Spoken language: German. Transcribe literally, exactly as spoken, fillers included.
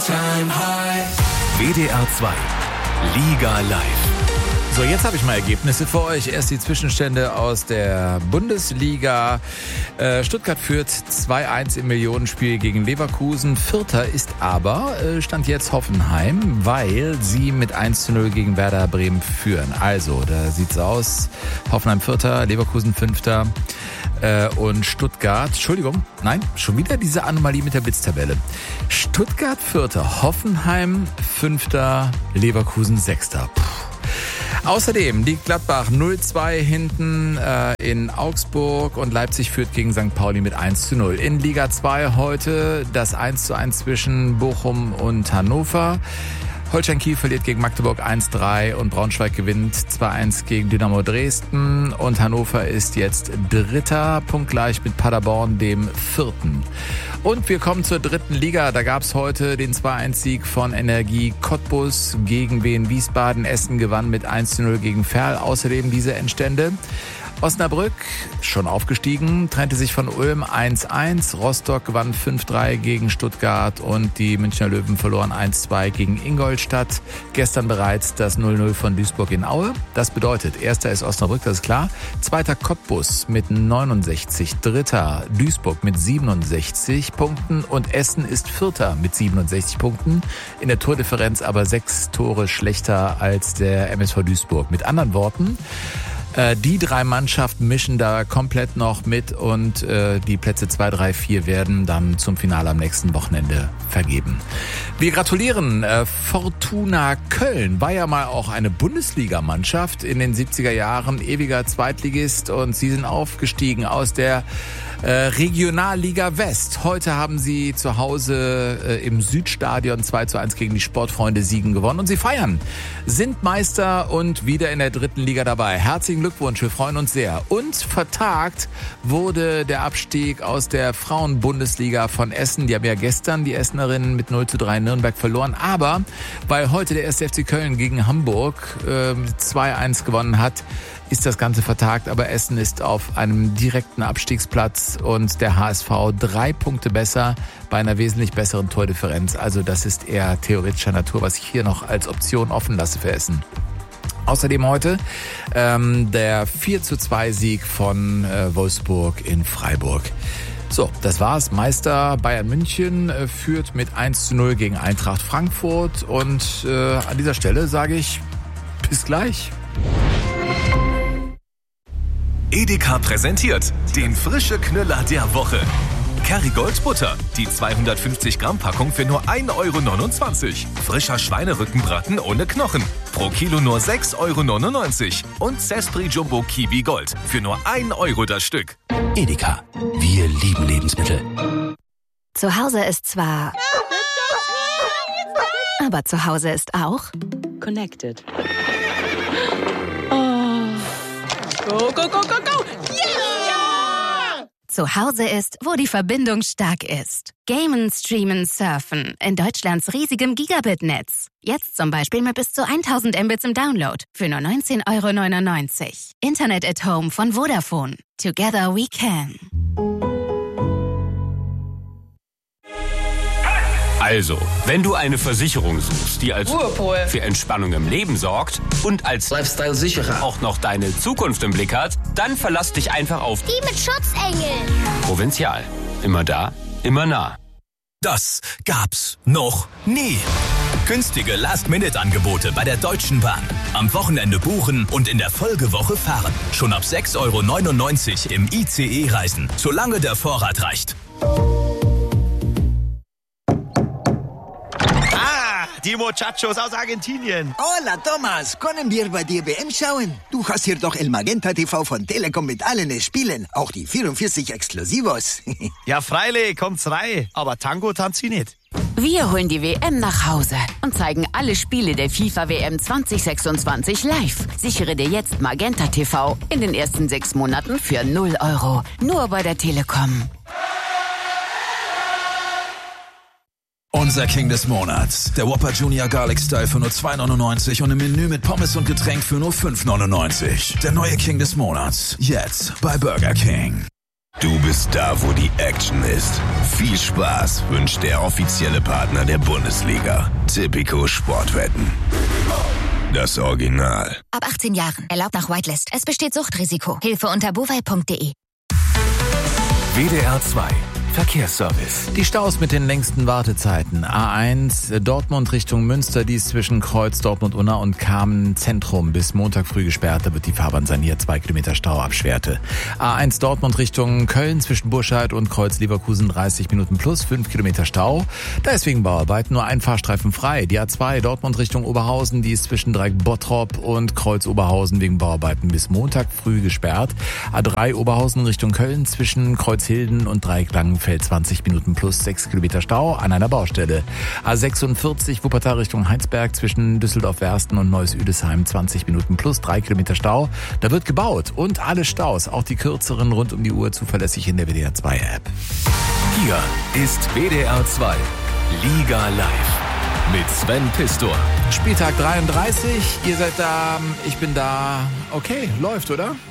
W D R zwei Liga Live. So, jetzt habe ich mal Ergebnisse für euch. Erst die Zwischenstände aus der Bundesliga. Äh, Stuttgart führt zwei eins im Millionenspiel gegen Leverkusen. Vierter ist aber, äh, Stand jetzt Hoffenheim, weil sie mit eins zu null gegen Werder Bremen führen. Also, da sieht's aus. Hoffenheim Vierter, Leverkusen Fünfter. Äh, und Stuttgart, Entschuldigung, nein, schon wieder diese Anomalie mit der Blitztabelle. Stuttgart Vierter, Hoffenheim Fünfter, Leverkusen Sechster. Puh. Außerdem liegt Gladbach null zwei hinten äh, in Augsburg und Leipzig führt gegen Sankt Pauli mit eins zu null. In Liga zwei heute das eins zu eins zwischen Bochum und Hannover. Holstein Kiel verliert gegen Magdeburg eins drei und Braunschweig gewinnt zwei eins gegen Dynamo Dresden. Und Hannover ist jetzt Dritter, punktgleich mit Paderborn, dem Vierten. Und wir kommen zur dritten Liga. Da gab es heute den zwei eins Sieg von Energie Cottbus gegen Wien Wiesbaden. Essen gewann mit eins zu null gegen Verl. Außerdem diese Endstände. Osnabrück, schon aufgestiegen, trennte sich von Ulm eins eins. Rostock gewann fünf drei gegen Stuttgart und die Münchner Löwen verloren eins zwei gegen Ingolstadt. Gestern bereits das null null von Duisburg in Aue. Das bedeutet, erster ist Osnabrück, das ist klar. Zweiter Cottbus mit neunundsechzig. Dritter Duisburg mit siebenundsechzig Punkten und Essen ist Vierter mit siebenundsechzig Punkten. In der Tordifferenz aber sechs Tore schlechter als der M S V Duisburg. Mit anderen Worten, die drei Mannschaften mischen da komplett noch mit und äh, die Plätze zwei, drei, vier werden dann zum Finale am nächsten Wochenende vergeben. Wir gratulieren. Äh, Fortuna Köln war ja mal auch eine Bundesligamannschaft in den siebziger Jahren, ewiger Zweitligist und sie sind aufgestiegen aus der äh, Regionalliga West. Heute haben sie zu Hause äh, im Südstadion zwei zu eins gegen die Sportfreunde Siegen gewonnen und sie feiern, sind Meister und wieder in der dritten Liga dabei. Herzlichen Glückwunsch, wir freuen uns sehr. Und vertagt wurde der Abstieg aus der Frauenbundesliga von Essen. Die haben ja gestern die Essenerinnen mit null zu drei in Nürnberg verloren. Aber weil heute der erste F C Köln gegen Hamburg äh, zwei eins gewonnen hat, ist das Ganze vertagt. Aber Essen ist auf einem direkten Abstiegsplatz und der H S V drei Punkte besser bei einer wesentlich besseren Tordifferenz. Also das ist eher theoretischer Natur, was ich hier noch als Option offen lasse für Essen. Außerdem heute ähm, der vier zu zwei Sieg von äh, Wolfsburg in Freiburg. So, das war's. Meister Bayern München äh, führt mit eins zu null gegen Eintracht Frankfurt. Und äh, an dieser Stelle sage ich, bis gleich. Edeka präsentiert den frische Knüller der Woche. Kerrygold Butter, die zweihundertfünfzig Gramm Packung für nur ein Euro neunundzwanzig. Frischer Schweinerückenbraten ohne Knochen, pro Kilo nur sechs Euro neunundneunzig. Und Zespri Jumbo Kiwi Gold für nur ein Euro das Stück. Edeka, wir lieben Lebensmittel. Zu Hause ist zwar... aber zu Hause ist auch... Connected. Oh. Go, go, go, go, go! Yeah! Zu Hause ist, wo die Verbindung stark ist. Gamen, streamen, surfen in Deutschlands riesigem Gigabit-Netz. Jetzt zum Beispiel mit bis zu tausend Mbits im Download für nur neunzehn Euro neunundneunzig. Internet at Home von Vodafone. Together we can. Also, wenn du eine Versicherung suchst, die als Ruhepol für Entspannung im Leben sorgt und als Lifestyle-Sicherer auch noch deine Zukunft im Blick hat, dann verlass dich einfach auf die mit Schutzengel. Provinzial. Immer da, immer nah. Das gab's noch nie. Günstige Last-Minute-Angebote bei der Deutschen Bahn. Am Wochenende buchen und in der Folgewoche fahren. Schon ab sechs Euro neunundneunzig im I C E reisen, solange der Vorrat reicht. Die Muchachos aus Argentinien. Hola, Thomas. Können wir bei dir W M schauen? Du hast hier doch El Magenta T V von Telekom mit allen Spielen. Auch die vierundvierzig Exklusivos. Ja, freilich, kommt's rein. Aber Tango tanzt sie nicht. Wir holen die W M nach Hause und zeigen alle Spiele der FIFA W M zwanzig sechsundzwanzig live. Sichere dir jetzt Magenta T V in den ersten sechs Monaten für null Euro. Nur bei der Telekom. Unser King des Monats. Der Whopper Junior Garlic Style für nur zwei neunundneunzig und im Menü mit Pommes und Getränk für nur fünf neunundneunzig. Der neue King des Monats. Jetzt bei Burger King. Du bist da, wo die Action ist. Viel Spaß wünscht der offizielle Partner der Bundesliga. Tipico Sportwetten. Das Original. Ab achtzehn Jahren. Erlaubt nach Whitelist. Es besteht Suchtrisiko. Hilfe unter bovai punkt de. W D R zwei Verkehrsservice. Die Staus mit den längsten Wartezeiten. A eins Dortmund Richtung Münster, die ist zwischen Kreuz Dortmund-Unna und Kamen Zentrum bis Montag früh gesperrt. Da wird die Fahrbahn saniert. Zwei Kilometer Stau ab Schwerte. A eins Dortmund Richtung Köln zwischen Burscheid und Kreuz Leverkusen dreißig Minuten plus, fünf Kilometer Stau. Da ist wegen Bauarbeiten nur ein Fahrstreifen frei. Die A zwei Dortmund Richtung Oberhausen, die ist zwischen Dreieck Bottrop und Kreuz Oberhausen wegen Bauarbeiten bis Montag früh gesperrt. A drei Oberhausen Richtung Köln zwischen Kreuzhilden und Dreieck Langenfeld zwanzig Minuten plus, sechs Kilometer Stau an einer Baustelle. A sechsundvierzig Wuppertal Richtung Heinsberg zwischen Düsseldorf-Wersten und Neuss-Üdesheim zwanzig Minuten plus, drei Kilometer Stau. Da wird gebaut und alle Staus, auch die kürzeren rund um die Uhr, zuverlässig in der W D R zwei App. Hier ist W D R zwei Liga Live mit Sven Pistor. Spieltag dreiunddreißig, ihr seid da, ich bin da. Okay, läuft, oder?